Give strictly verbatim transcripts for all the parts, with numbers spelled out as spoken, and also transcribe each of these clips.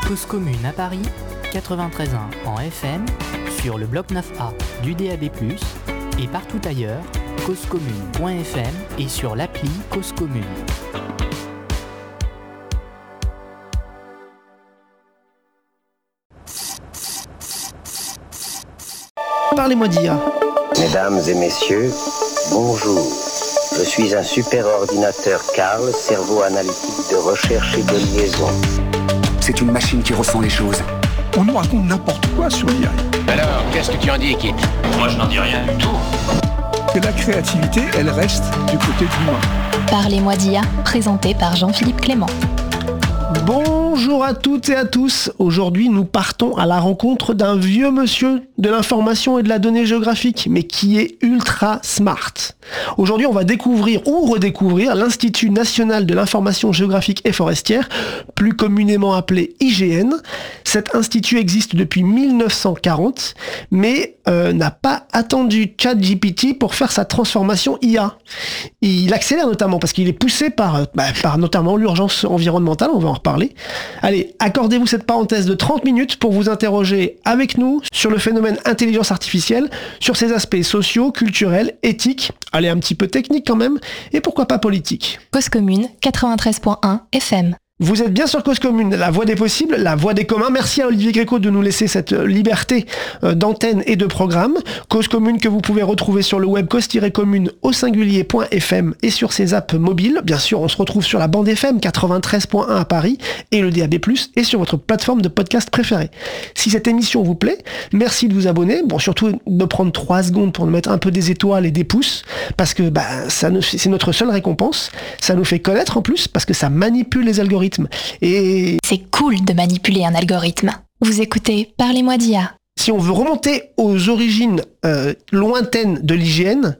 Cause commune à Paris, quatre-vingt-treize virgule un en F M, sur le bloc neuf A du D A B plus, et partout ailleurs, causecommune point F M et sur l'appli Cause Commune. Parlez-moi d'I A. Mesdames et messieurs, bonjour. Je suis un super ordinateur Carl, cerveau analytique de recherche et de liaison. C'est une machine qui ressent les choses. On nous raconte n'importe quoi sur l'I A. Alors, qu'est-ce que tu en dis, Kit ? Moi, je n'en dis rien du tout. Que la créativité, elle reste du côté de l'humain. Parlez-moi d'I A, présenté par Jean-Philippe Clément. Bonjour à toutes et à tous. Aujourd'hui, nous partons à la rencontre d'un vieux monsieur de l'information et de la donnée géographique, mais qui est ultra smart. Aujourd'hui, on va découvrir ou redécouvrir l'Institut national de l'information géographique et forestière, plus communément appelé I G N. Cet institut existe depuis mille neuf cent quarante, mais euh, n'a pas attendu ChatGPT pour faire sa transformation I A. Il accélère notamment parce qu'il est poussé par, bah, par notamment l'urgence environnementale, on va en reparler. Allez, accordez-vous cette parenthèse de trente minutes pour vous interroger avec nous sur le phénomène intelligence artificielle, sur ses aspects sociaux, culturels, éthiques, allez, un petit peu techniques quand même, et pourquoi pas politiques. Cause commune, quatre-vingt-treize virgule un F M. Vous êtes bien sur Cause Commune, la voix des possibles, la voix des communs. Merci à Olivier Gréco de nous laisser cette liberté d'antenne et de programme. Cause Commune que vous pouvez retrouver sur le web cause-commune au singulier.fm et sur ses apps mobiles. Bien sûr, on se retrouve sur la bande F M quatre-vingt-treize virgule un à Paris et le D A B plus, et sur votre plateforme de podcast préférée. Si cette émission vous plaît, merci de vous abonner. Bon, surtout de prendre trois secondes pour nous mettre un peu des étoiles et des pouces, parce que bah, ça nous, c'est notre seule récompense. Ça nous fait connaître en plus, parce que ça manipule les algorithmes. Et c'est cool de manipuler un algorithme. Vous écoutez Parlez-moi d'I A. Si on veut remonter aux origines euh, lointaines de l'I G N,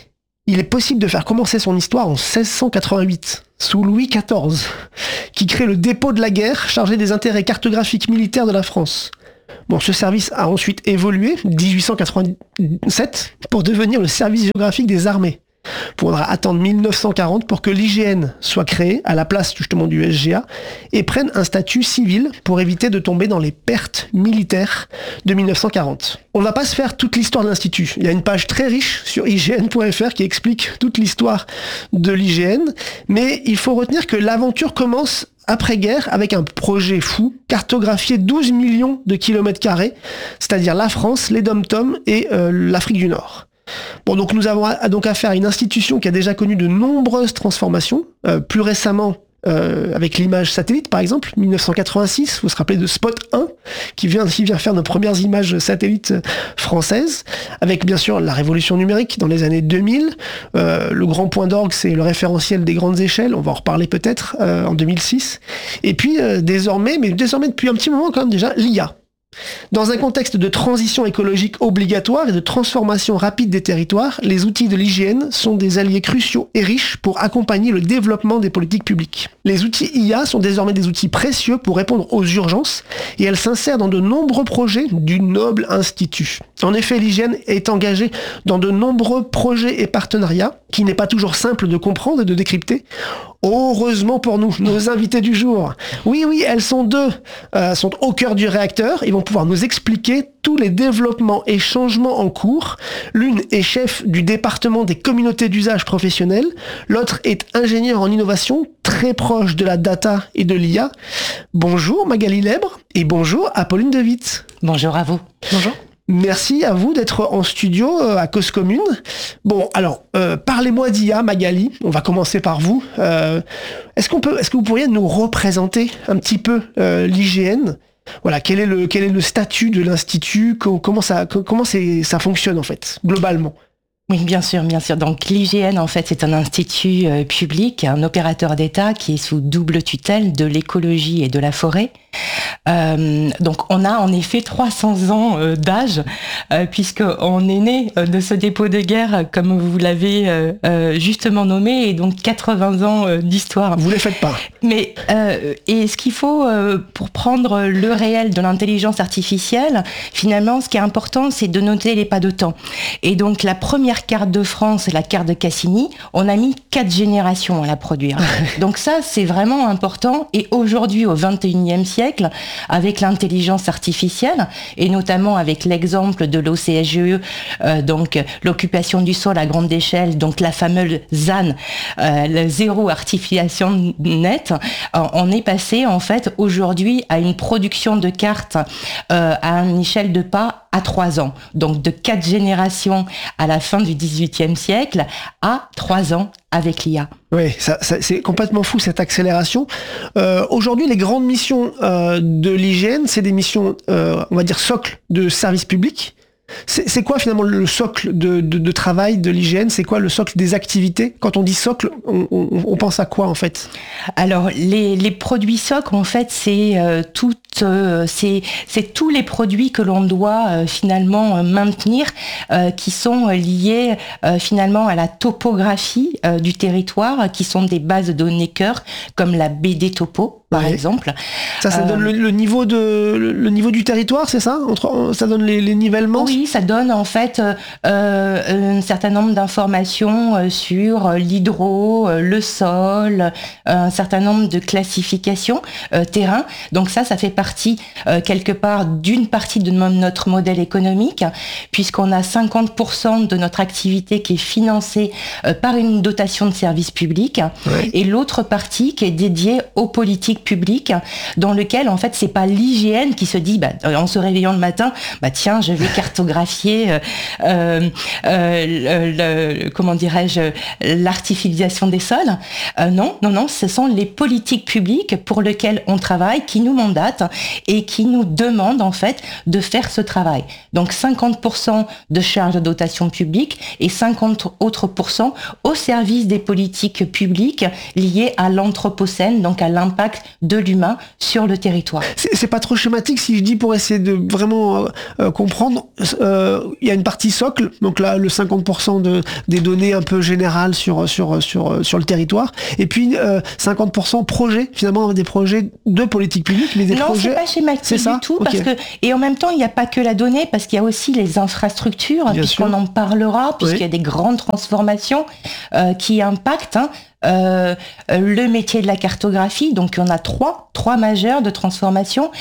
il est possible de faire commencer son histoire en seize cent quatre-vingt-huit, sous Louis quatorze, qui crée le dépôt de la guerre chargé des intérêts cartographiques militaires de la France. Bon, ce service a ensuite évolué, dix-huit cent quatre-vingt-sept, pour devenir le service géographique des armées. Il faudra attendre mille neuf cent quarante pour que l'I G N soit créé à la place justement du S G A et prenne un statut civil pour éviter de tomber dans les pertes militaires de mille neuf cent quarante. On ne va pas se faire toute l'histoire de l'Institut. Il y a une page très riche sur I G N point F R qui explique toute l'histoire de l'I G N, mais il faut retenir que l'aventure commence après-guerre avec un projet fou, cartographier douze millions de kilomètres carrés, c'est-à-dire la France, les Dom-Tom et euh, l'Afrique du Nord. Bon, donc nous avons à, donc affaire à une institution qui a déjà connu de nombreuses transformations, euh, plus récemment euh, avec l'image satellite par exemple, mille neuf cent quatre-vingt-six, vous vous rappelez de Spot un, qui vient, qui vient faire nos premières images satellites françaises, avec bien sûr la révolution numérique dans les années deux mille, euh, le grand point d'orgue c'est le référentiel des grandes échelles, on va en reparler peut-être euh, en deux mille six, et puis euh, désormais, mais désormais depuis un petit moment quand même déjà, l'I A. Dans un contexte de transition écologique obligatoire et de transformation rapide des territoires, les outils de l'I G N sont des alliés cruciaux et riches pour accompagner le développement des politiques publiques. Les outils I A sont désormais des outils précieux pour répondre aux urgences et elles s'insèrent dans de nombreux projets du noble institut. En effet, l'I G N est engagé dans de nombreux projets et partenariats qui n'est pas toujours simple de comprendre et de décrypter. Heureusement pour nous, nos invités du jour. Oui, oui, elles sont deux, euh, sont au cœur du réacteur. Ils vont pouvoir nous expliquer tous les développements et changements en cours. L'une est chef du département des communautés d'usage professionnels. L'autre est ingénieure en innovation, très proche de la data et de l'I A. Bonjour Magali Lèbre et bonjour Apolline De Witt. Bonjour à vous. Bonjour. Merci à vous d'être en studio euh, à Cause Commune. Bon, alors, euh, parlez-moi d'I A, Magali. On va commencer par vous. Euh, est-ce qu'on peut, est-ce que vous pourriez nous représenter un petit peu euh, l'I G N ? Voilà, quel est le, quel est le statut de l'Institut ? Comment ça, comment c'est, ça fonctionne en fait, globalement ? Oui, bien sûr, bien sûr. Donc l'I G N, en fait, c'est un institut euh, public, un opérateur d'État qui est sous double tutelle de l'écologie et de la forêt. Euh, donc on a en effet trois cents ans euh, d'âge, euh, puisqu'on est né euh, de ce dépôt de guerre, comme vous l'avez euh, euh, justement nommé, et donc quatre-vingts ans euh, d'histoire. Vous les faites pas. Mais euh, et ce qu'il faut euh, pour prendre le réel de l'intelligence artificielle, finalement, ce qui est important, c'est de noter les pas de temps. Et donc la première carte de France, la carte de Cassini, on a mis quatre générations à la produire. Donc ça, c'est vraiment important. Et aujourd'hui, au vingt et unième siècle, avec l'intelligence artificielle, et notamment avec l'exemple de l'O C S G E, euh, donc l'occupation du sol à grande échelle, donc la fameuse Z A N, euh, le zéro artificialisation nette. Euh, on est passé en fait aujourd'hui à une production de cartes euh, à une échelle de pas à trois ans, donc de quatre générations à la fin du dix-huitième siècle à trois ans avec l'I A. Oui, ça, ça, c'est complètement fou cette accélération. Euh, aujourd'hui, les grandes missions euh, de l'I G N, c'est des missions, euh, on va dire, socle de service public. C'est, c'est quoi finalement le socle de, de, de travail de l'I G N? C'est quoi le socle des activités? Quand on dit socle, on, on, on pense à quoi en fait? Alors les, les produits socles en fait c'est euh, tout, euh, c'est, c'est tous les produits que l'on doit euh, finalement euh, maintenir euh, qui sont liés euh, finalement à la topographie euh, du territoire, qui sont des bases de données cœur comme la B D Topo. Par ouais. exemple. Ça, ça euh, donne le, le niveau de le, le niveau du territoire, c'est ça? Entre, ça donne les, les nivellements? Oui, ça donne en fait euh, un certain nombre d'informations sur l'hydro, le sol, un certain nombre de classifications euh, terrain. Donc ça, ça fait partie euh, quelque part d'une partie de notre modèle économique, puisqu'on a cinquante pour cent de notre activité qui est financée euh, par une dotation de service public, ouais. et l'autre partie qui est dédiée aux politiques public, dans lequel en fait c'est pas l'I G N qui se dit bah, en se réveillant le matin, bah tiens je vais cartographier euh, euh, euh, le, comment dirais-je l'artificialisation des sols. Euh, non non non, ce sont les politiques publiques pour lesquelles on travaille, qui nous mandatent et qui nous demandent en fait de faire ce travail. Donc cinquante pour cent de charges de dotation publique et cinquante autres pourcents au service des politiques publiques liées à l'anthropocène, donc à l'impact de l'humain sur le territoire. C'est, c'est pas trop schématique si je dis, pour essayer de vraiment euh, comprendre, euh, il y a une partie socle, donc là le cinquante pour cent de, des données un peu générales sur, sur, sur, sur le territoire, et puis euh, cinquante pour cent projets, finalement des projets de politique publique, mais des non, projets... Non, c'est pas schématique c'est ça du tout, okay. parce que, et en même temps il n'y a pas que la donnée, parce qu'il y a aussi les infrastructures, bien puisqu'on sûr. En parlera, puisqu'il oui. y a des grandes transformations euh, qui impactent hein, Euh, le métier de la cartographie. Donc on a trois, trois majeures de transformation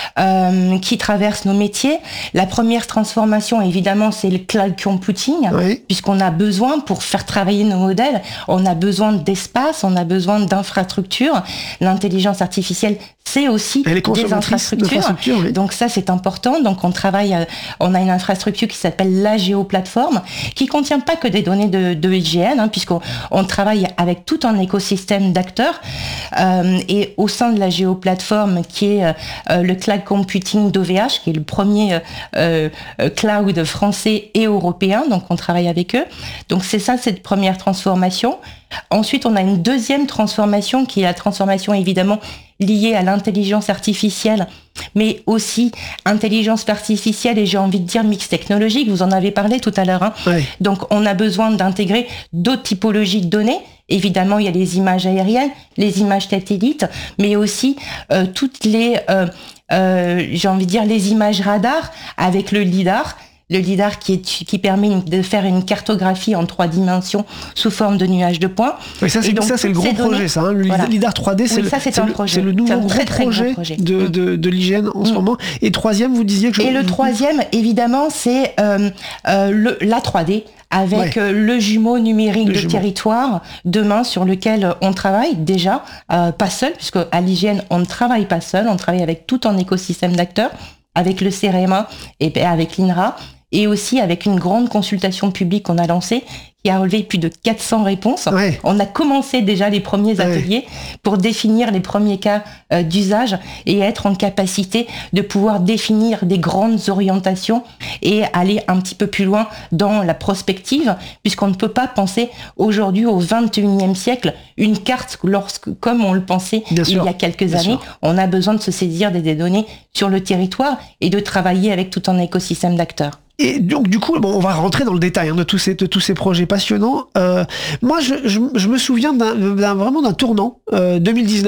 euh, qui traversent nos métiers. La première transformation, évidemment, c'est le cloud computing, oui. puisqu'on a besoin, pour faire travailler nos modèles, on a besoin d'espace, on a besoin d'infrastructures. L'intelligence artificielle, c'est aussi des infrastructures. Oui. Donc ça, c'est important. Donc on travaille, euh, on a une infrastructure qui s'appelle la géoplateforme, qui contient pas que des données de, de I G N, hein, puisqu'on on travaille avec tout un écosystème d'acteurs. Euh, et au sein de la géoplateforme, qui est euh, le cloud computing d'O V H, qui est le premier euh, euh, cloud français et européen. Donc on travaille avec eux. Donc c'est ça, cette première transformation. Ensuite, on a une deuxième transformation qui est la transformation évidemment liée à l'intelligence artificielle, mais aussi intelligence artificielle et j'ai envie de dire mix technologique. Vous en avez parlé tout à l'heure. Hein. Oui. Donc, on a besoin d'intégrer d'autres typologies de données. Évidemment, il y a les images aériennes, les images satellites, mais aussi euh, toutes les, euh, euh, j'ai envie de dire, les images radar avec le lidar. Le lidar qui, est, qui permet de faire une cartographie en trois dimensions sous forme de nuages de points. Oui, ça, c'est, donc, ça, c'est le gros projet, données, ça. Hein. Le voilà. lidar trois D, c'est, oui, le, ça, c'est, c'est, le, c'est le nouveau c'est gros, très, très projet, gros projet de, de, de l'I G N en mmh. ce moment. Et troisième, vous disiez que... Je... Et le troisième, évidemment, c'est euh, euh, le, la trois D. Avec ouais. euh, le jumeau numérique le de jumeau. territoire, demain, sur lequel on travaille déjà, euh, pas seul, puisque à l'I G N, on ne travaille pas seul, on travaille avec tout un écosystème d'acteurs, avec le C R M A et avec l'I N R A, et aussi avec une grande consultation publique qu'on a lancée, qui a relevé plus de quatre cents réponses. Ouais. On a commencé déjà les premiers ateliers ouais. pour définir les premiers cas euh, d'usage et être en capacité de pouvoir définir des grandes orientations et aller un petit peu plus loin dans la prospective, puisqu'on ne peut pas penser aujourd'hui au vingt et unième siècle une carte lorsque, comme on le pensait Bien il sûr. y a quelques Bien années. Sûr. On a besoin de se saisir des, des données sur le territoire et de travailler avec tout un écosystème d'acteurs. Et donc du coup, bon, on va rentrer dans le détail hein, de tous ces de tous ces projets passionnants. Euh, moi, je, je, je me souviens d'un, d'un vraiment d'un tournant euh, deux mille dix-neuf.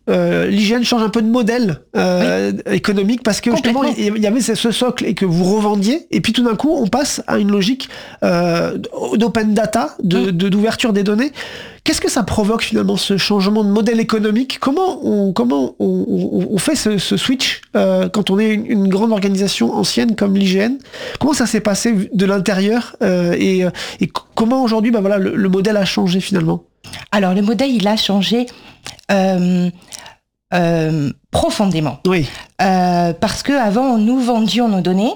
euh, l'I G N change un peu de modèle euh, oui. économique parce que justement il y avait ce socle et que vous revendiez et puis tout d'un coup on passe à une logique euh, d'open data, de, de, d'ouverture des données. Qu'est-ce que ça provoque finalement ce changement de modèle économique? Comment on, comment on, on, on fait ce, ce switch euh, quand on est une, une grande organisation ancienne comme l'I G N? Comment ça s'est passé de l'intérieur euh, et, et comment aujourd'hui bah voilà, le, le modèle a changé finalement? Alors le modèle il a changé euh, euh, profondément. Oui. Euh, parce qu'avant nous vendions nos données.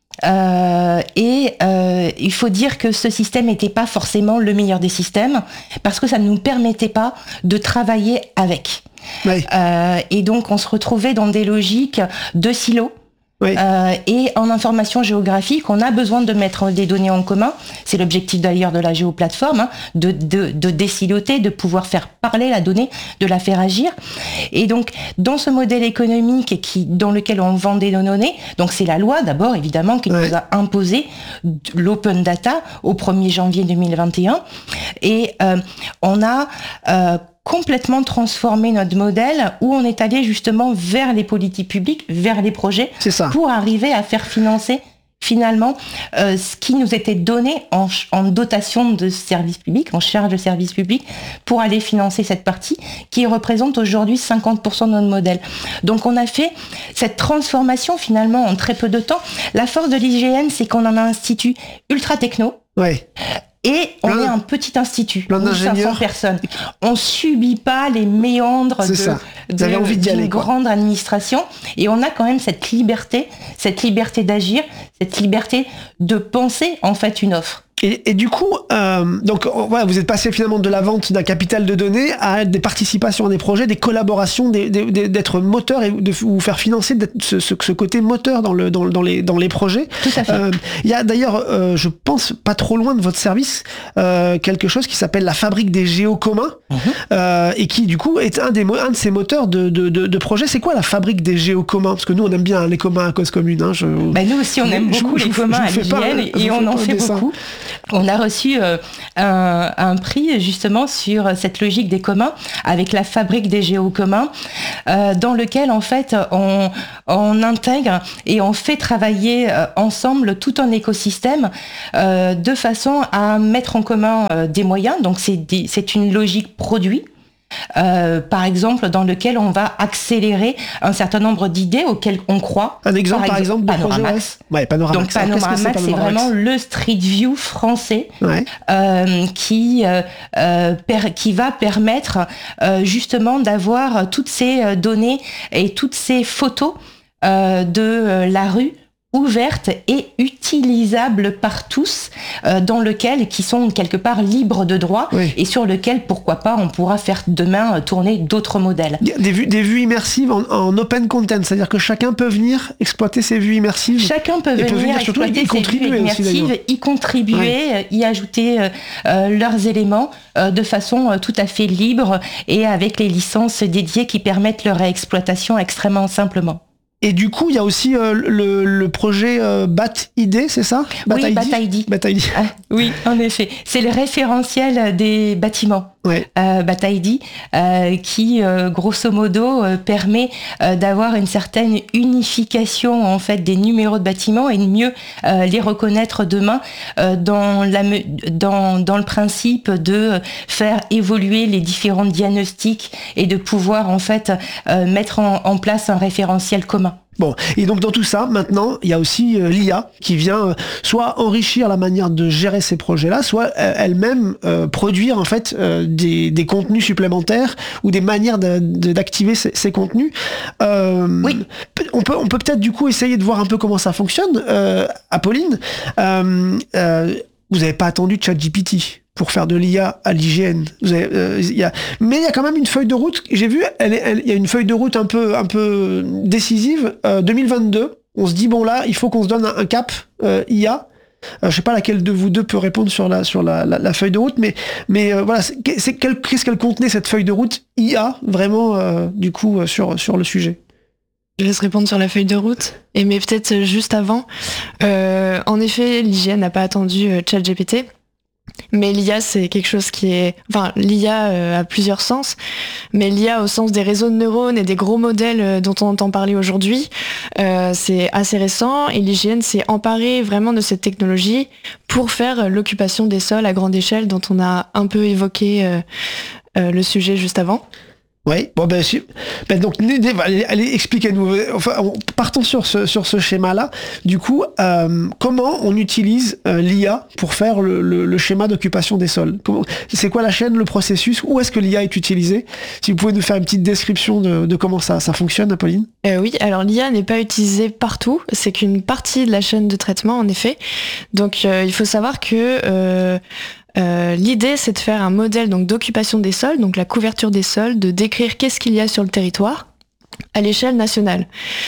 Euh, et euh, il faut dire que ce système n'était pas forcément le meilleur des systèmes parce que ça ne nous permettait pas de travailler avec. Oui. Euh, et donc on se retrouvait dans des logiques de silos. Oui. Euh, et en information géographique, on a besoin de mettre des données en commun. C'est l'objectif d'ailleurs de la géoplateforme, hein, de, de, de désiloter, de pouvoir faire parler la donnée, de la faire agir. Et donc, dans ce modèle économique qui, dans lequel on vendait nos données, donc c'est la loi d'abord évidemment qui oui. nous a imposé l'open data au premier janvier deux mille vingt et un. Et euh, on a euh, complètement transformer notre modèle où on est allé justement vers les politiques publiques, vers les projets, pour arriver à faire financer finalement euh, ce qui nous était donné en, en dotation de service public, en charge de service public, pour aller financer cette partie qui représente aujourd'hui cinquante pour cent de notre modèle. Donc on a fait cette transformation finalement en très peu de temps. La force de l'I G N, c'est qu'on en a un institut ultra techno. Ouais. Et on plein, est un petit institut, de cinq cents personnes. On subit pas les méandres de, ça. Vous avez de, envie d'y d'une aller, grande administration. Et on a quand même cette liberté, cette liberté d'agir, cette liberté de penser en fait une offre. Et, et du coup, euh, donc voilà, vous êtes passé finalement de la vente d'un capital de données à des participations à des projets, des collaborations, des, des, des, d'être moteur et de vous faire financer ce, ce, ce côté moteur dans, le, dans, dans, les, dans les projets. Tout à fait. Euh, il y a d'ailleurs, euh, je pense, pas trop loin de votre service, euh, quelque chose qui s'appelle la fabrique des géos communs mmh. euh, et qui du coup est un, des, un de ces moteurs de, de, de, de projet. C'est quoi la fabrique des géos communs? Parce que nous on aime bien hein, les communs à cause commune. Hein, je, bah nous aussi on aime beaucoup je, les je, communs je, je à l'I G N et, et on en fait beaucoup. On a reçu euh, un, un prix justement sur cette logique des communs avec la fabrique des géos communs euh, dans lequel en fait on, on intègre et on fait travailler euh, ensemble tout un écosystème euh, de façon à mettre en commun euh, des moyens. Donc c'est, des, c'est une logique produit. Euh, par exemple, dans lequel on va accélérer un certain nombre d'idées auxquelles on croit. Un exemple, par, par exemple, de Panoramax. Ouais, Panoramax. Donc Panoramax, c'est, c'est vraiment le Street View français ouais. euh, qui euh, euh, per, qui va permettre euh, justement d'avoir toutes ces données et toutes ces photos euh, de euh, la rue ouverte et utilisable par tous, euh, dans lequel qui sont quelque part libres de droit oui. et sur lequel pourquoi pas on pourra faire demain euh, tourner d'autres modèles. Des vues, des vues immersives en, en open content, c'est-à-dire que chacun peut venir exploiter ces vues immersives. Chacun peut venir, peut venir exploiter ces vues immersives, aussi, y contribuer, oui. y ajouter euh, euh, leurs éléments euh, de façon euh, tout à fait libre et avec les licences dédiées qui permettent leur exploitation extrêmement simplement. Et du coup, il y a aussi euh, le, le projet euh, B A T I D, c'est ça? B A T I D. Oui, B A T I D. B A T I D. Ah, oui, en effet. C'est le référentiel des bâtiments. Ouais. Euh, B A T I D, euh, qui, euh, grosso modo, euh, permet euh, d'avoir une certaine unification en fait des numéros de bâtiments et de mieux euh, les reconnaître demain euh, dans, la, dans, dans le principe de faire évoluer les différents diagnostics et de pouvoir en fait euh, mettre en, en place un référentiel commun. Bon, et donc dans tout ça, maintenant, il y a aussi euh, l'I A qui vient euh, soit enrichir la manière de gérer ces projets-là, soit euh, elle-même euh, produire en fait euh, des, des contenus supplémentaires ou des manières de, de, d'activer ces, ces contenus. Euh, oui. On peut, on peut peut-être du coup essayer de voir un peu comment ça fonctionne. Euh, Apolline, euh, euh, vous n'avez pas attendu ChatGPT pour faire de l'I A à l'I G N. Vous avez, euh, y a... Mais il y a quand même une feuille de route. J'ai vu, elle, elle, y a une feuille de route un peu, un peu décisive. Euh, deux mille vingt-deux, on se dit, bon là, il faut qu'on se donne un, un cap euh, I A. Euh, je sais pas laquelle de vous deux peut répondre sur la, sur la, la, la feuille de route, mais, mais euh, voilà, c'est, c'est, quel, qu'est-ce qu'elle contenait cette feuille de route I A, vraiment, euh, du coup, euh, sur, sur le sujet? Je laisse répondre sur la feuille de route. Et mais peut-être juste avant, euh, en effet, l'I G N n'a pas attendu euh, ChatGPT. Mais l'I A, c'est quelque chose qui est... Enfin, l'I A euh, a plusieurs sens, mais l'I A au sens des réseaux de neurones et des gros modèles euh, dont on entend parler aujourd'hui, euh, c'est assez récent, et l'I G N s'est emparé vraiment de cette technologie pour faire l'occupation des sols à grande échelle, dont on a un peu évoqué euh, euh, le sujet juste avant. Oui, bon ben, ben donc allez, allez expliquez-nous. Enfin, partons sur ce sur ce schéma-là. Du coup, euh, comment on utilise euh, l'I A pour faire le, le, le schéma d'occupation des sols? Comment, c'est quoi la chaîne, le processus? Où est-ce que l'I A est utilisée? Si vous pouvez nous faire une petite description de, de comment ça ça fonctionne, Apolline. Euh, oui, alors l'I A n'est pas utilisée partout. C'est qu'une partie de la chaîne de traitement, en effet. Donc, euh, il faut savoir que euh, Euh, l'idée, c'est de faire un modèle donc d'occupation des sols, donc la couverture des sols, de décrire qu'est-ce qu'il y a sur le territoire à l'échelle nationale.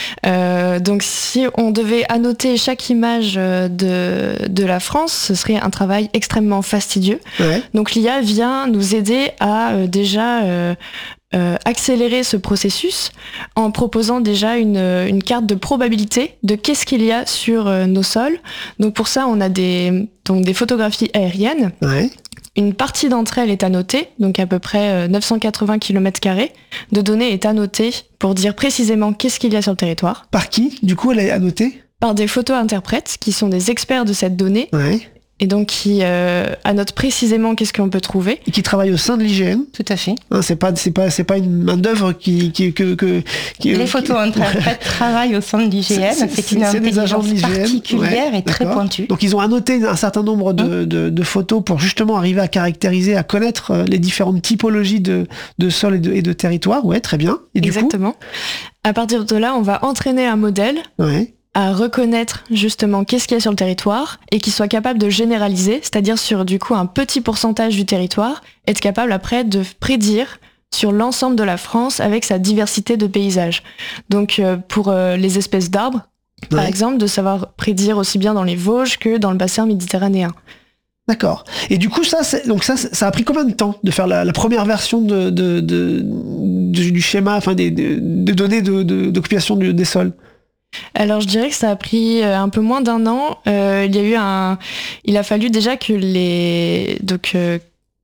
Euh, donc si on devait annoter chaque image de, de la France, ce serait un travail extrêmement fastidieux. Ouais. Donc l'I A vient nous aider à euh, déjà euh, euh, accélérer ce processus en proposant déjà une, une carte de probabilité de qu'est-ce qu'il y a sur euh, nos sols. Donc pour ça, on a des, donc des photographies aériennes. Ouais. Une partie d'entre elles est annotée, donc à peu près neuf cent quatre-vingts kilomètres carrés de données est annotée pour dire précisément qu'est-ce qu'il y a sur le territoire. Par qui, du coup, elle est annotée ? Par des photo-interprètes qui sont des experts de cette donnée. Ouais. Et donc qui euh, annotent précisément qu'est-ce qu'on peut trouver. Et qui travaillent au sein de l'I G N. Tout à fait. Hein, c'est pas c'est pas c'est pas une main d'œuvre qui qui que que qui, les photo-interprètes travaillent au sein de l'I G N. C'est, c'est, c'est une intelligence de particulière ouais, et très d'accord. pointue. Donc ils ont annoté un certain nombre de, mmh. de de photos pour justement arriver à caractériser, à connaître les différentes typologies de de sols et de et de territoires. Ouais, très bien. Et du Exactement. Coup, à partir de là, on va entraîner un modèle. Ouais. À reconnaître justement qu'est-ce qu'il y a sur le territoire et qu'il soit capable de généraliser, c'est-à-dire sur du coup un petit pourcentage du territoire, être capable après de prédire sur l'ensemble de la France avec sa diversité de paysages. Donc euh, pour euh, les espèces d'arbres, ouais. par exemple, de savoir prédire aussi bien dans les Vosges que dans le bassin méditerranéen. D'accord. Et du coup, ça, c'est, donc ça, ça a pris combien de temps de faire la, la première version de, de, de, de, du schéma, enfin des, de, de données de, de, d'occupation du, des sols? Alors je dirais que ça a pris un peu moins d'un an. Euh, il y a eu un, il a fallu déjà que les donc euh,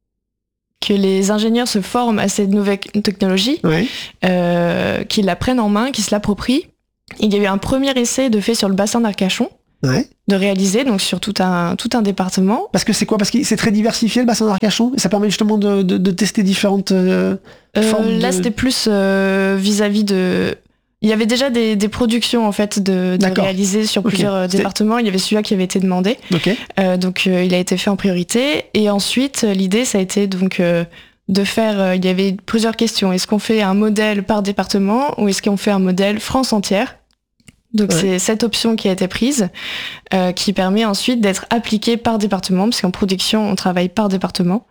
que les ingénieurs se forment à cette nouvelle technologie, ouais. euh, qu'ils la prennent en main, qu'ils se l'approprient. Il y a eu un premier essai de fait sur le bassin d'Arcachon. Ouais. De réaliser donc sur tout un tout un département. Parce que c'est quoi ? Parce que c'est très diversifié le bassin d'Arcachon et ça permet justement de de, de tester différentes euh, euh, formes. Là de... c'était plus euh, vis-à-vis de. Il y avait déjà des, des productions en fait de, de réaliser sur okay. plusieurs C'était... départements. Il y avait celui-là qui avait été demandé, okay. euh, donc euh, il a été fait en priorité. Et ensuite, l'idée ça a été donc euh, de faire. Euh, il y avait plusieurs questions. Est-ce qu'on fait un modèle par département ou est-ce qu'on fait un modèle France entière ? Donc ouais. c'est cette option qui a été prise, euh, qui permet ensuite d'être appliquée par département, parce qu'en production on travaille par département.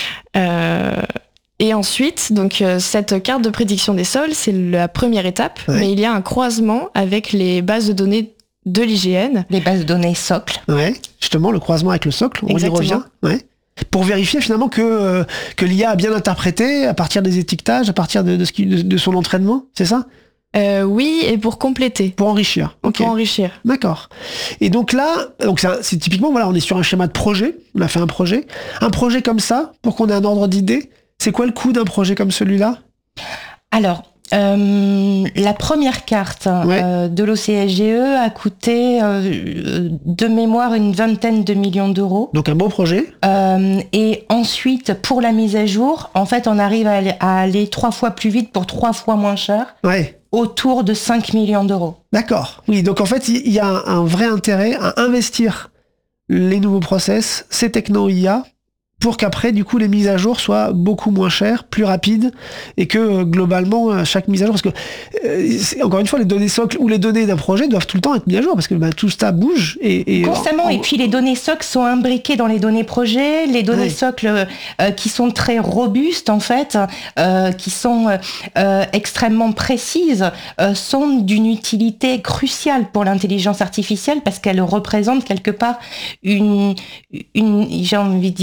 Euh, Et ensuite, donc euh, cette carte de prédiction des sols, c'est la première étape, ouais. mais il y a un croisement avec les bases de données de l'I G N. Les bases de données socle. Ouais, justement, le croisement avec le socle, on Exactement. y revient. Ouais. Pour vérifier finalement que, euh, que l'I A a bien interprété à partir des étiquetages, à partir de, de, ce qui, de, de son entraînement, c'est ça ? Euh, oui, et pour compléter. Pour enrichir. Okay. Pour enrichir. D'accord. Et donc là, donc c'est, c'est typiquement, voilà, on est sur un schéma de projet, on a fait un projet. Un projet comme ça, pour qu'on ait un ordre d'idée, c'est quoi le coût d'un projet comme celui-là ? Alors, euh, la première carte ouais. euh, de l'O C S G E a coûté euh, de mémoire une vingtaine de millions d'euros. Donc un beau projet. Euh, et ensuite, pour la mise à jour, en fait, on arrive à aller, à aller trois fois plus vite pour trois fois moins cher. Ouais. Autour de cinq millions d'euros. D'accord. Oui, donc en fait, il y a un, un vrai intérêt à investir les nouveaux process, ces techno I A, pour qu'après, du coup, les mises à jour soient beaucoup moins chères, plus rapides, et que euh, globalement, chaque mise à jour, parce que, euh, encore une fois, les données socles ou les données d'un projet doivent tout le temps être mises à jour, parce que bah, tout ça bouge. Et, et constamment, en... et puis les données socles sont imbriquées dans les données projets, les données ouais. socles euh, qui sont très robustes, en fait, euh, qui sont euh, extrêmement précises, euh, sont d'une utilité cruciale pour l'intelligence artificielle, parce qu'elles représentent quelque part une, une j'ai envie de dire, une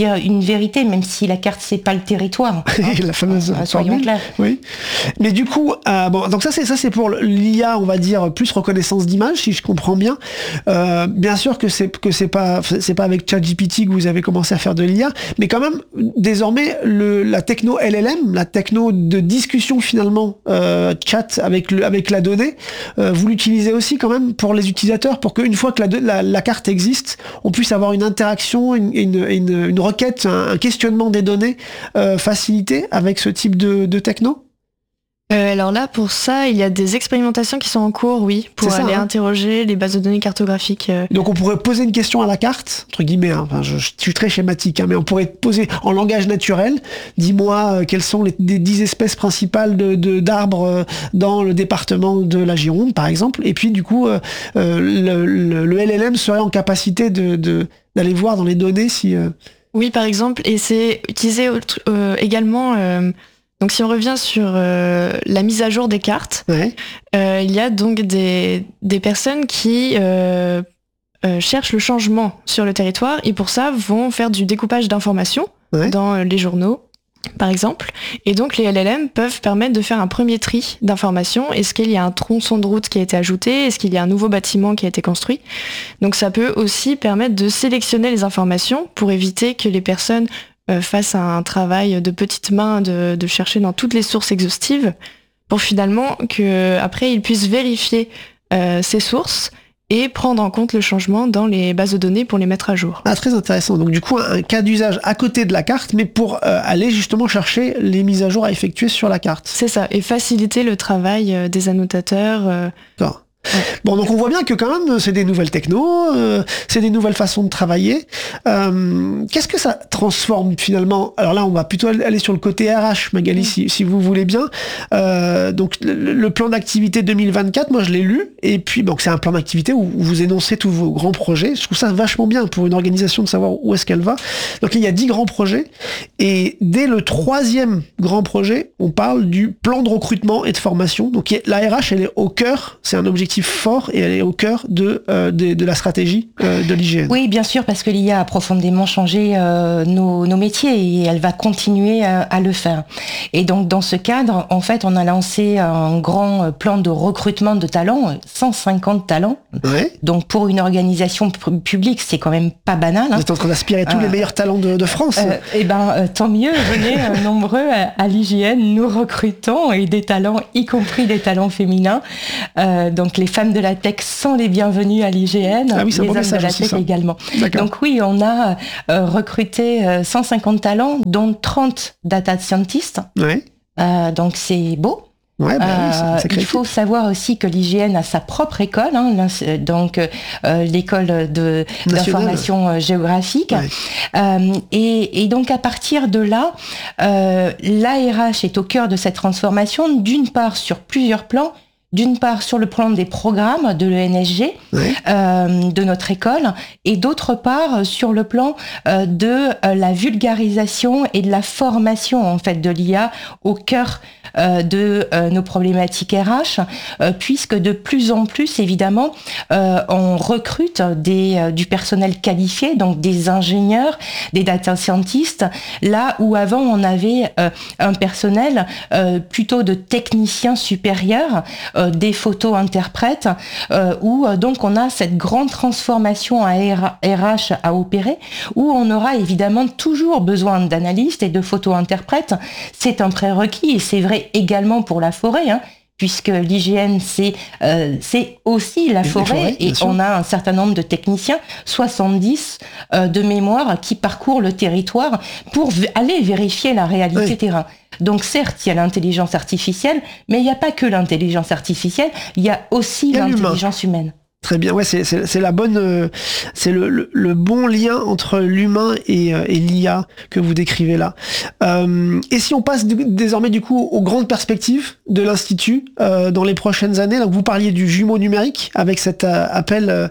vérité, même si la carte c'est pas le territoire. Hein. La fameuse euh, soyons formule. clairs. Oui. Mais du coup, euh, bon, donc ça c'est ça c'est pour l'I A, on va dire plus reconnaissance d'image, si je comprends bien. Euh, bien sûr que c'est que c'est pas c'est pas avec ChatGPT que vous avez commencé à faire de l'I A, mais quand même désormais le la techno L L M, la techno de discussion finalement euh, chat avec le avec la donnée, euh, vous l'utilisez aussi quand même pour les utilisateurs, pour qu'une fois que la, la, la carte existe, on puisse avoir une interaction, une, une, une, une requête, un, un questionnement des données euh, facilité avec ce type de, de techno. Euh, alors là, pour ça, il y a des expérimentations qui sont en cours, oui, pour C'est ça, aller hein. interroger les bases de données cartographiques. euh. Donc on pourrait poser une question à la carte, entre guillemets, hein, enfin, je, je suis très schématique, hein, mais on pourrait poser en langage naturel, dis-moi euh, quelles sont les des dix espèces principales de, de, d'arbres euh, dans le département de la Gironde, par exemple, et puis du coup, euh, euh, le, le, le L L M serait en capacité de, de, d'aller voir dans les données si... Euh... Oui, par exemple, et c'est utilisé euh, également... Euh, Donc si on revient sur euh, la mise à jour des cartes, Ouais. euh, il y a donc des, des personnes qui euh, euh, cherchent le changement sur le territoire et pour ça vont faire du découpage d'informations Ouais. dans les journaux, par exemple. Et donc les L L M peuvent permettre de faire un premier tri d'informations. Est-ce qu'il y a un tronçon de route qui a été ajouté ? Est-ce qu'il y a un nouveau bâtiment qui a été construit ? Donc ça peut aussi permettre de sélectionner les informations pour éviter que les personnes Euh, face à un travail de petites mains de, de chercher dans toutes les sources exhaustives pour finalement que après ils puissent vérifier euh, ces sources et prendre en compte le changement dans les bases de données pour les mettre à jour. Ah, très intéressant. Donc du coup, un, un cas d'usage à côté de la carte, mais pour euh, aller justement chercher les mises à jour à effectuer sur la carte. C'est ça, et faciliter le travail euh, des annotateurs. Euh, D'accord. Bon, donc on voit bien que quand même, c'est des nouvelles technos, euh, c'est des nouvelles façons de travailler. Euh, qu'est-ce que ça transforme finalement ? Alors là, on va plutôt aller sur le côté R H, Magali, mmh. si, si vous voulez bien. Euh, donc le, le plan d'activité deux mille vingt-quatre, moi je l'ai lu, et puis donc c'est un plan d'activité où, où vous énoncez tous vos grands projets. Je trouve ça vachement bien pour une organisation de savoir où est-ce qu'elle va. Donc il y a dix grands projets, et dès le troisième grand projet, on parle du plan de recrutement et de formation. Donc la R H, elle est au cœur, c'est un objectif fort et elle est au cœur de, euh, de, de la stratégie euh, de l'I G N. Oui, bien sûr, parce que l'I A a profondément changé euh, nos, nos métiers et elle va continuer à, à le faire. Et donc, dans ce cadre, en fait, on a lancé un grand plan de recrutement de talents, cent cinquante talents. Ouais. Donc, pour une organisation publique, c'est quand même pas banal. Hein. Vous êtes en train d'aspirer tous euh, les meilleurs talents de, de France. Euh, eh ben, euh, tant mieux, venez euh, nombreux à, à l'I G N, nous recrutons et des talents, y compris des talents féminins. Euh, donc, les femmes de la tech sont les bienvenues à l'I G N, ah oui, les hommes de la tech ça. également. D'accord. Donc oui, on a euh, recruté euh, cent cinquante talents, dont trente data scientists. Ouais. Euh, donc c'est beau. Ouais, bah euh, oui, il faut savoir aussi que l'I G N a sa propre école, hein, donc euh, l'école de, d'information euh, géographique. Ouais. Euh, et, et donc à partir de là, euh, l'A R H est au cœur de cette transformation, d'une part sur plusieurs plans. D'une part sur le plan des programmes de l'E N S G, ouais. euh, de notre école, et d'autre part sur le plan euh, de euh, la vulgarisation et de la formation en fait de l'I A au cœur euh, de euh, nos problématiques R H, euh, puisque de plus en plus évidemment euh, on recrute des, euh, du personnel qualifié, donc des ingénieurs, des data scientists, là où avant on avait euh, un personnel euh, plutôt de techniciens supérieurs, euh, des photo-interprètes, euh, où euh, donc on a cette grande transformation à R H à opérer, où on aura évidemment toujours besoin d'analystes et de photo-interprètes. C'est un prérequis et c'est vrai également pour la forêt, hein, puisque l'I G N, c'est, euh, c'est aussi la forêt, forêts, et on a un certain nombre de techniciens, soixante-dix euh, de mémoire, qui parcourent le territoire pour v- aller vérifier la réalité oui. terrain. Donc certes, il y a l'intelligence artificielle, mais il n'y a pas que l'intelligence artificielle, il y a aussi il y a l'intelligence l'humain. humaine. Très bien, ouais, c'est, c'est, c'est la bonne, euh, c'est le, le, le bon lien entre l'humain et, euh, et l'I A que vous décrivez là. Euh, et si on passe d- désormais du coup aux grandes perspectives de l'Institut euh, dans les prochaines années, donc vous parliez du jumeau numérique avec cet euh, appel euh,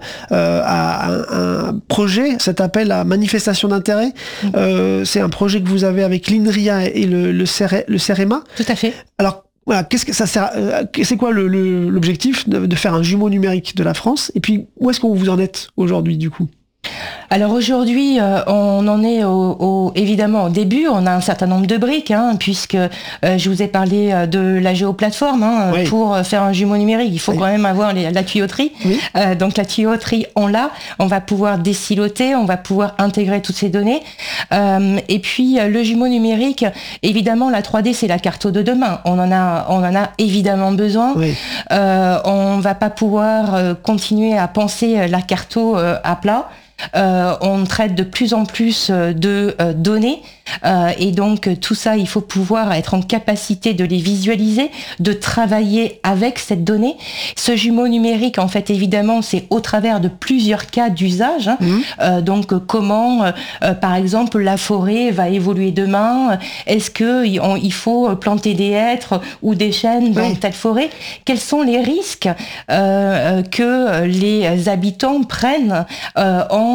à un, un projet, cet appel à manifestation d'intérêt. Mmh. Euh, c'est un projet que vous avez avec l'INRIA et le, le, CERE, le CEREMA. Tout à fait. Alors, voilà, qu'est-ce que ça sert, euh, c'est quoi le, le, l'objectif de, de faire un jumeau numérique de la France ? Et puis, où est-ce qu'on vous en êtes aujourd'hui, du coup ? Alors aujourd'hui, euh, on en est au, au, évidemment au début, on a un certain nombre de briques, hein, puisque euh, je vous ai parlé de la géoplateforme, hein, oui. Pour faire un jumeau numérique, il faut oui. quand même avoir les, la tuyauterie. Oui. Euh, donc la tuyauterie, on l'a, on va pouvoir désiloter, on va pouvoir intégrer toutes ces données. Euh, et puis le jumeau numérique, évidemment la trois D c'est la carto de demain, on en a, on en a évidemment besoin. Oui. Euh, on va pas pouvoir euh, continuer à penser la carto euh, à plat. Euh, on traite de plus en plus de euh, données euh, et donc tout ça, il faut pouvoir être en capacité de les visualiser, de travailler avec cette donnée. Ce jumeau numérique, en fait, évidemment, c'est au travers de plusieurs cas d'usage. Hein. Mmh. Euh, donc, comment, euh, par exemple, la forêt va évoluer demain? Est-ce que on, il faut planter des hêtres ou des chênes dans oui. telle forêt? Quels sont les risques euh, que les habitants prennent euh, en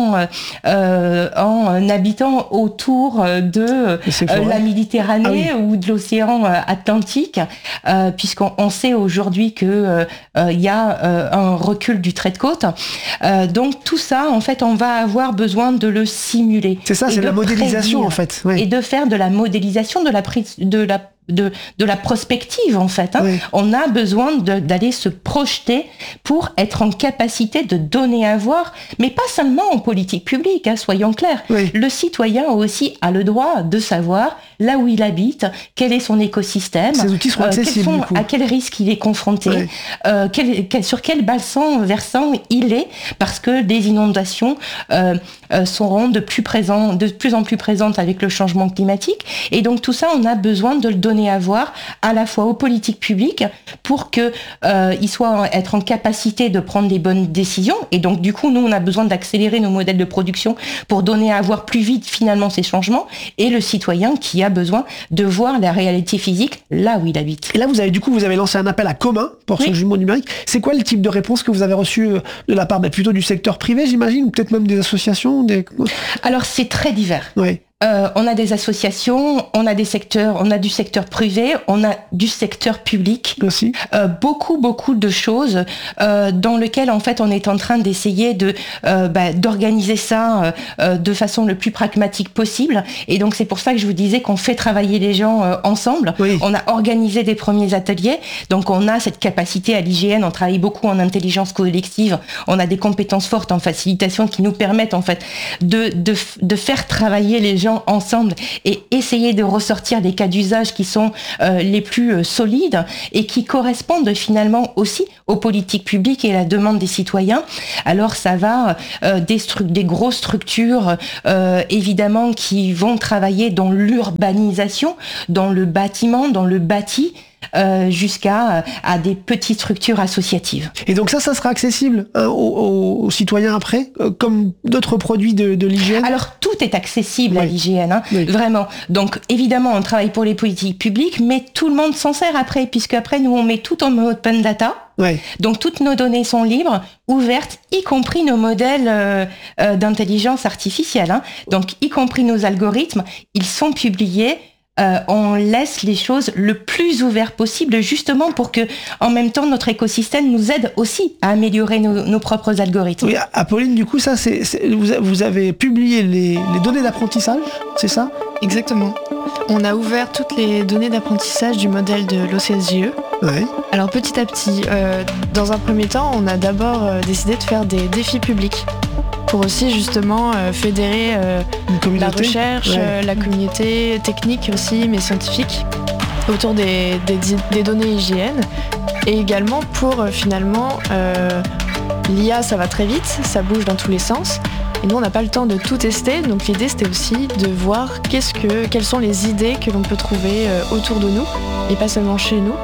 Euh, en habitant autour de euh, la Méditerranée ah oui. ou de l'océan Atlantique, euh, puisqu'on on sait aujourd'hui que euh, il y a euh, un recul du trait de côte. Euh, donc tout ça, en fait, on va avoir besoin de le simuler. C'est ça, c'est de la modélisation, en fait. Oui. Et de faire de la modélisation, de la prise, de la De, de la prospective en fait. Hein. Oui. On a besoin de, d'aller se projeter pour être en capacité de donner à voir, mais pas seulement en politique publique, hein, soyons clairs. Oui. Le citoyen aussi a le droit de savoir là où il habite, quel est son écosystème, ces outils sont accessibles, euh, sont, à quel risque il est confronté, oui. euh, quel, quel, sur quel bassin versant il est, parce que des inondations euh, euh, seront de plus, présent, de plus en plus présentes avec le changement climatique, et donc tout ça, on a besoin de le donner à voir à la fois aux politiques publiques pour que euh, ils soient être en capacité de prendre des bonnes décisions. Et donc du coup nous on a besoin d'accélérer nos modèles de production pour donner à voir plus vite finalement ces changements, et le citoyen qui a besoin de voir la réalité physique là où il habite. Et là vous avez du coup vous avez lancé un appel à commun pour oui. ce jumeau numérique. C'est quoi le type de réponse que vous avez reçu de la part bah, plutôt du secteur privé, j'imagine, ou peut-être même des associations des... Alors c'est très divers. Oui. Euh, on a des associations, on a des secteurs, on a du secteur privé, on a du secteur public. Merci. Euh, beaucoup, beaucoup de choses euh, dans lesquelles en fait on est en train d'essayer de euh, bah, d'organiser ça euh, de façon le plus pragmatique possible. Et donc c'est pour ça que je vous disais qu'on fait travailler les gens euh, ensemble. Oui. On a organisé des premiers ateliers, donc on a cette capacité à l'I G N. On travaille beaucoup en intelligence collective. On a des compétences fortes en facilitation qui nous permettent en fait de de, de faire travailler les gens ensemble et essayer de ressortir des cas d'usage qui sont euh, les plus euh, solides et qui correspondent finalement aussi aux politiques publiques et à la demande des citoyens. Alors ça va euh, des, stru- des grosses structures euh, évidemment qui vont travailler dans l'urbanisation, dans le bâtiment, dans le bâti, Euh, jusqu'à à des petites structures associatives. Et donc ça, ça sera accessible hein, aux, aux citoyens après, euh, comme d'autres produits de, de l'I G N? Alors tout est accessible oui. à l'I G N, hein, oui. vraiment. Donc évidemment, on travaille pour les politiques publiques, mais tout le monde s'en sert après, puisque après nous on met tout en open data. Ouais. Donc toutes nos données sont libres, ouvertes, y compris nos modèles euh, euh, d'intelligence artificielle. Hein. Donc y compris nos algorithmes, ils sont publiés. Euh, on laisse les choses le plus ouvert possible, justement pour que, en même temps, notre écosystème nous aide aussi à améliorer nos, nos propres algorithmes. Oui, Apolline, du coup, ça, c'est, c'est vous, vous avez publié les, les données d'apprentissage, c'est ça ? Exactement. On a ouvert toutes les données d'apprentissage du modèle de l'O C S J E. Ouais. Alors petit à petit, euh, dans un premier temps, on a d'abord euh, décidé de faire des défis publics pour aussi justement euh, fédérer euh, la recherche, ouais. euh, la communauté technique aussi, mais scientifique, autour des, des, des données I G N. Et également pour euh, finalement, euh, l'I A ça va très vite, ça bouge dans tous les sens. Et nous on n'a pas le temps de tout tester, donc l'idée c'était aussi de voir qu'est-ce que, quelles sont les idées que l'on peut trouver euh, autour de nous, et pas seulement chez nous.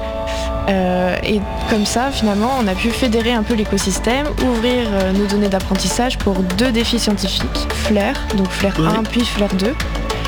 Euh, et comme ça, finalement, on a pu fédérer un peu l'écosystème, ouvrir euh, nos données d'apprentissage pour deux défis scientifiques, Flair, donc Flair ouais. un puis Flair deux.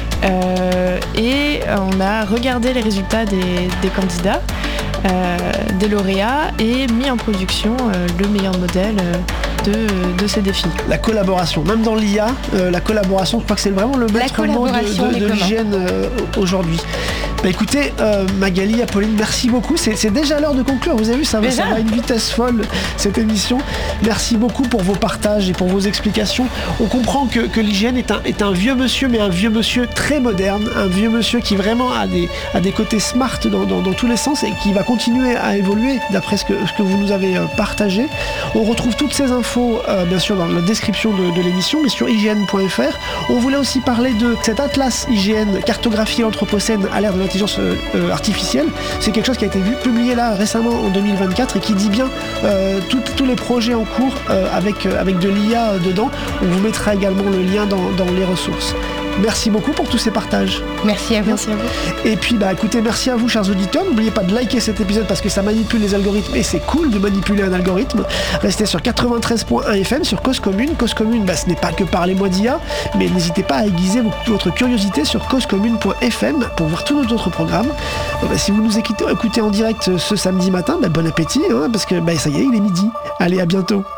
Euh, et on a regardé les résultats des, des candidats, euh, des lauréats, et mis en production euh, le meilleur modèle euh, de, de ces défis. La collaboration, même dans l'I A, euh, la collaboration, je crois que c'est vraiment le maître mot de, de, de l'I G N euh, aujourd'hui. Bah écoutez, euh, Magali, Apolline, merci beaucoup. C'est, c'est déjà l'heure de conclure. Vous avez vu, ça va, ça va à une vitesse folle, cette émission. Merci beaucoup pour vos partages et pour vos explications. On comprend que, que l'hygiène est un, est un vieux monsieur, mais un vieux monsieur très moderne. Un vieux monsieur qui vraiment a des, a des côtés smart dans, dans, dans tous les sens et qui va continuer à évoluer d'après ce que, ce que vous nous avez partagé. On retrouve toutes ces infos, euh, bien sûr, dans la description de, de l'émission, mais sur I G N point F R. On voulait aussi parler de cet atlas I G N, cartographie l'Anthropocène à l'ère de l'intelligence euh, artificielle. C'est quelque chose qui a été vu, publié là récemment en deux mille vingt-quatre et qui dit bien euh, tous les projets en cours euh, avec, euh, avec de l'I A dedans. On vous mettra également le lien dans, dans les ressources. Merci beaucoup pour tous ces partages. Merci à vous. Merci à vous. Et puis bah écoutez, merci à vous chers auditeurs. N'oubliez pas de liker cet épisode parce que ça manipule les algorithmes et c'est cool de manipuler un algorithme. Restez sur quatre-vingt-treize point un F M sur Cause Commune. Cause Commune, bah, ce n'est pas que parlez-moi d'I A, mais n'hésitez pas à aiguiser votre curiosité sur cause commune point F M pour voir tous nos autres programmes. Bon, bah, si vous nous écoutez, écoutez en direct ce samedi matin, bah, bon appétit, hein, parce que bah, ça y est, il est midi. Allez, à bientôt.